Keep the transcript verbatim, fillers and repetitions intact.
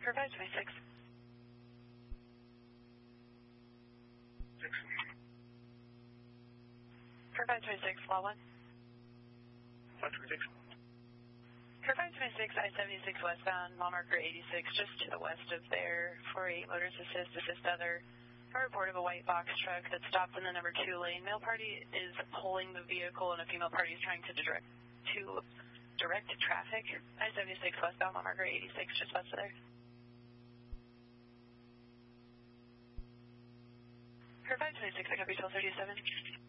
For five twenty-six. Six. For five twenty-six, law one. five twenty-six. For five twenty-six, I seventy-six westbound, mile marker eighty-six, just to the west of there, four eight motorist assist, assist other. A report of a white box truck that stopped in the number two lane. Male party is pulling the vehicle and a female party is trying to direct to direct traffic. I seventy-six westbound, mile marker eighty-six, just west of there. For five twenty-six, I copy twelve thirty-seven.